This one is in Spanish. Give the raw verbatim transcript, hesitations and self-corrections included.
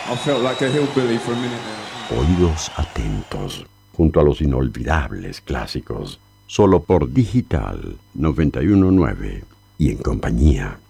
I felt like a hillbilly for a minute there. Oídos atentos, junto a los inolvidables clásicos, solo por Digital noventa y uno punto nueve y en compañía